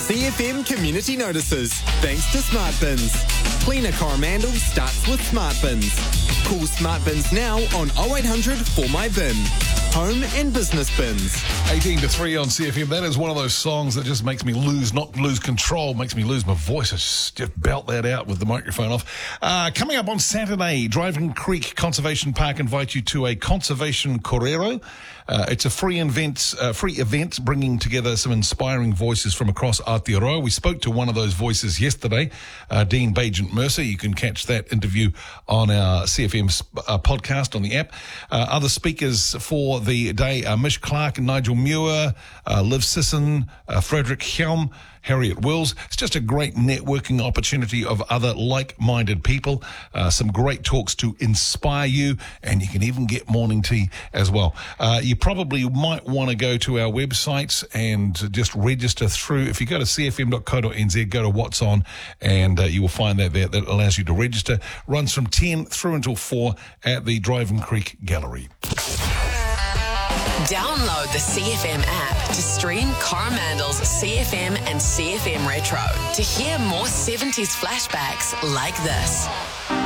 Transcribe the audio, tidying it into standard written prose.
CFM Community Notices, thanks to Smart Bins. Cleaner Coromandel starts with Smart Bins. Call Smart Bins now on 0800 For My Bin. Home and business bins. 18 to 3 on CFM. That is one of those songs that just makes me not lose control, makes me lose my voice. I just belt that out with the microphone off. Coming up on Saturday, Driving Creek Conservation Park invite you to a conservation korero. It's a free event bringing together some inspiring voices from across Aotearoa. We spoke to one of those voices yesterday, Dean Bajent Mercer. You can catch that interview on our CFM podcast on the app. Other speakers for the day are Mish Clark and Nigel Muir, Liv Sisson, Frederick Helm, Harriet Wills. It's just a great networking opportunity of other like-minded people. Some great talks to inspire you, and you can even get morning tea as well. You probably might want to go to our websites and just register through. If you go to cfm.co.nz, go to What's On, and you will find that there. That allows you to register. Runs from 10 through until 4 at the Driving Creek Gallery. Download the CFM app to stream Coromandel's CFM and CFM Retro to hear more 70s flashbacks like this.